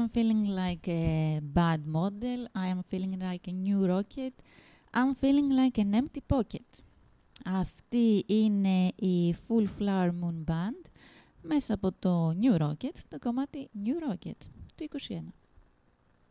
am feeling like a bad model. I am feeling like a new rocket. I'm feeling like an empty pocket. Αυτή είναι η Full Flower Moon Band μέσα από το New Rocket, το κομμάτι New Rocket του 21.